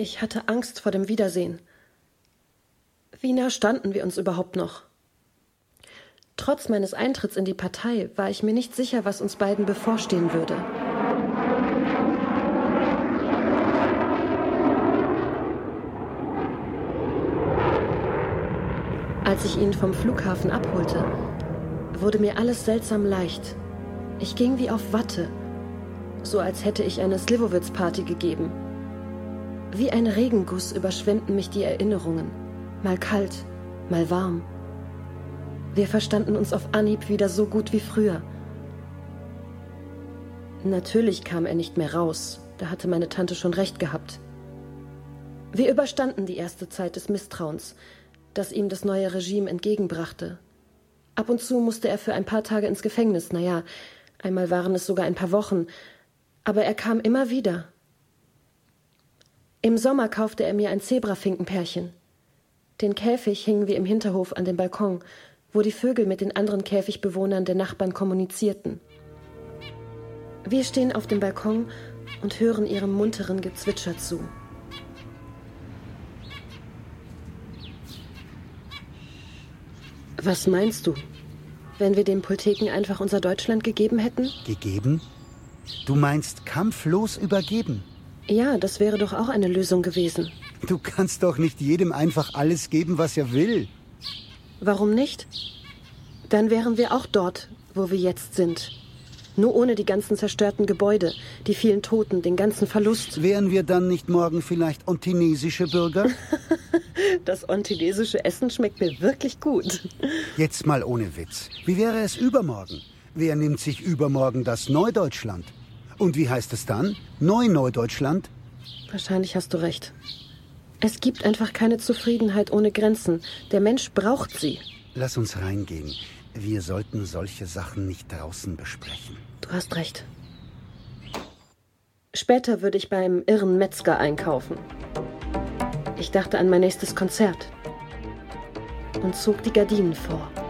Ich hatte Angst vor dem Wiedersehen. Wie nah standen wir uns überhaupt noch? Trotz meines Eintritts in die Partei war ich mir nicht sicher, was uns beiden bevorstehen würde. Als ich ihn vom Flughafen abholte, wurde mir alles seltsam leicht. Ich ging wie auf Watte, so als hätte ich eine Slivovitz-Party gegeben. Wie ein Regenguss überschwemmten mich die Erinnerungen, mal kalt, mal warm. Wir verstanden uns auf Anhieb wieder so gut wie früher. Natürlich kam er nicht mehr raus, da hatte meine Tante schon recht gehabt. Wir überstanden die erste Zeit des Misstrauens, das ihm das neue Regime entgegenbrachte. Ab und zu musste er für ein paar Tage ins Gefängnis, einmal waren es sogar ein paar Wochen, aber er kam immer wieder. Im Sommer kaufte er mir ein Zebrafinkenpärchen. Den Käfig hingen wir im Hinterhof an dem Balkon, wo die Vögel mit den anderen Käfigbewohnern der Nachbarn kommunizierten. Wir stehen auf dem Balkon und hören ihrem munteren Gezwitscher zu. Was meinst du, wenn wir dem Pulteken einfach unser Deutschland gegeben hätten? Gegeben? Du meinst kampflos übergeben? Ja, das wäre doch auch eine Lösung gewesen. Du kannst doch nicht jedem einfach alles geben, was er will. Warum nicht? Dann wären wir auch dort, wo wir jetzt sind. Nur ohne die ganzen zerstörten Gebäude, die vielen Toten, den ganzen Verlust. Wären wir dann nicht morgen vielleicht ontinesische Bürger? Das ontinesische Essen schmeckt mir wirklich gut. Jetzt mal ohne Witz. Wie wäre es übermorgen? Wer nimmt sich übermorgen das Neudeutschland? Und wie heißt es dann? Neudeutschland? Wahrscheinlich hast du recht. Es gibt einfach keine Zufriedenheit ohne Grenzen. Der Mensch braucht sie. Lass uns reingehen. Wir sollten solche Sachen nicht draußen besprechen. Du hast recht. Später würde ich beim irren Metzger einkaufen. Ich dachte an mein nächstes Konzert und zog die Gardinen vor.